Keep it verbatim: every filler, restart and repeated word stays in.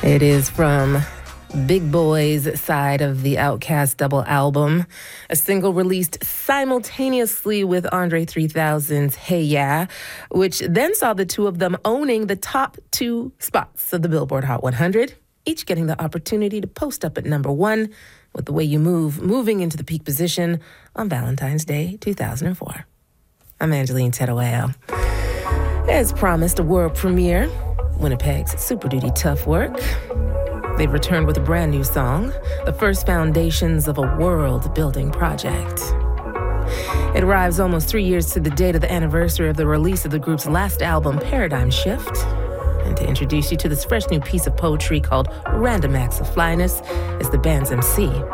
It is from Big Boy's side of the Outkast double album, a single released simultaneously with Andre three thousand's Hey Ya, which then saw the two of them owning the top two spots of the Billboard Hot one hundred, each getting the opportunity to post up at number one with The Way You Move moving into the peak position on Valentine's Day two thousand four. I'm Angeline Tedoeo. As promised, a world premiere, Winnipeg's Super Duty Tough Work. They've returned with a brand new song, the first foundations of a world-building project. It arrives almost three years to the date of the anniversary of the release of the group's last album, Paradigm Shift. And to introduce you to this fresh new piece of poetry called Random Acts of Flyness is the band's M C,